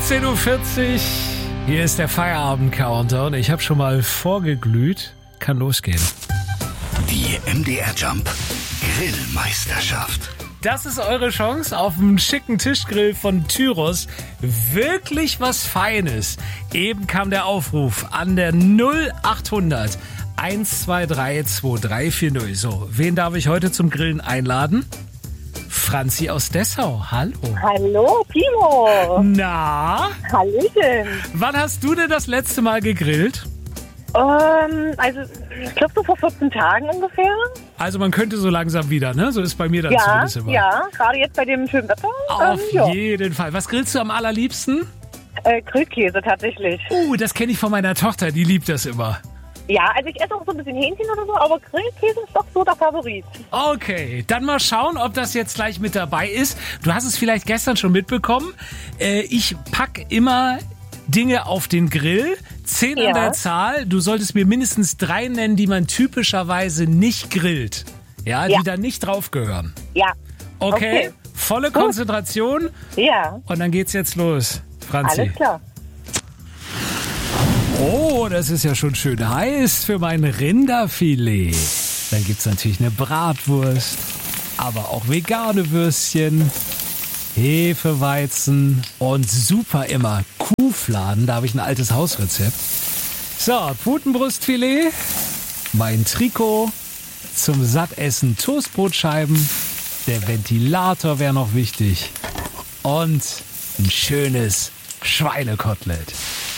17.40 Uhr, hier ist der Feierabend-Countdown. Ich habe schon mal vorgeglüht, kann losgehen. Die MDR Jump Grillmeisterschaft. Das ist eure Chance auf einen schicken Tischgrill von Tyros. Wirklich was Feines. Eben kam der Aufruf an der 0800 123 2340. So, wen darf ich heute zum Grillen einladen? Franzi aus Dessau, hallo. Hallo, Timo. Na? Hallöchen. Wann hast du denn das letzte Mal gegrillt? Also, ich glaube so vor 14 Tagen ungefähr. Also man könnte so langsam wieder, ne? So ist bei mir dann zumindest immer. Ja, gerade jetzt bei dem schönen Wetter. Auf jeden Fall. Was grillst du am allerliebsten? Grillkäse tatsächlich. Das kenne ich von meiner Tochter, die liebt das immer. Ja, also ich esse auch so ein bisschen Hähnchen oder so, aber Grillkäse ist doch so der Favorit. Okay, dann mal schauen, ob das jetzt gleich mit dabei ist. Du hast es vielleicht gestern schon mitbekommen. Ich pack immer Dinge auf den Grill, 10 an der Zahl. Du solltest mir mindestens 3 nennen, die man typischerweise nicht grillt. Ja, die da nicht drauf gehören. Ja. Okay. Volle Konzentration. Ja. Und dann geht's jetzt los, Franzi. Alles klar. Oh, das ist ja schon schön heiß für mein Rinderfilet. Dann gibt's natürlich eine Bratwurst, aber auch vegane Würstchen, Hefeweizen und super immer Kuhfladen. Da habe ich ein altes Hausrezept. So, Putenbrustfilet, mein Trikot, zum Sattessen Toastbrotscheiben, der Ventilator wäre noch wichtig und ein schönes Schweinekotelett.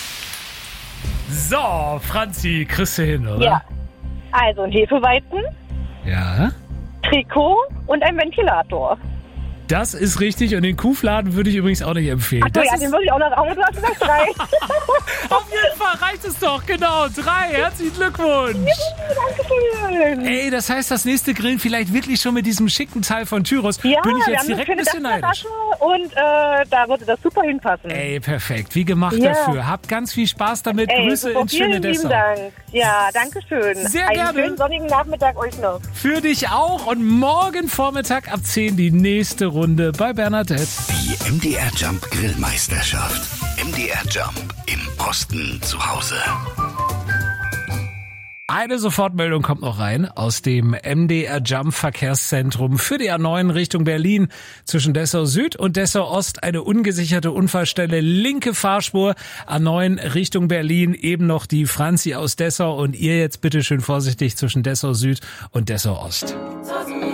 So, Franzi, kriegst du hin, oder? Ja. Also ein Hefeweizen, Ja, Trikot und ein Ventilator. das ist richtig. Und den Kuhfladen würde ich übrigens auch nicht empfehlen. Achso, ja, den würde ich auch noch rauchen. Du hast gesagt 3. Auf jeden Fall reicht es doch, genau. 3, herzlichen Glückwunsch. Dankeschön. Ey, das heißt, das nächste Grillen vielleicht wirklich schon mit diesem schicken Teil von Tyros. Ja, Bin ich wir jetzt haben direkt ein eine bisschen schöne neidisch. Dachterrasse und da würde das super hinpassen. Ey, perfekt. Wie gemacht Ja. dafür. Habt ganz viel Spaß damit. Grüße super, ins schöne vielen lieben Dessau. Dank. Ja, danke schön. Sehr Einen gerne. schönen sonnigen Nachmittag euch noch. Für dich auch. Und morgen Vormittag ab 10 die nächste Runde bei Bernadette. Die MDR Jump Grillmeisterschaft. MDR Jump im Osten zu Hause. Eine Sofortmeldung kommt noch rein aus dem MDR Jump Verkehrszentrum für die A9 Richtung Berlin. Zwischen Dessau Süd und Dessau Ost eine ungesicherte Unfallstelle, linke Fahrspur. A9 Richtung Berlin, eben noch die Franzi aus Dessau und ihr jetzt bitte schön vorsichtig zwischen Dessau Süd und Dessau Ost.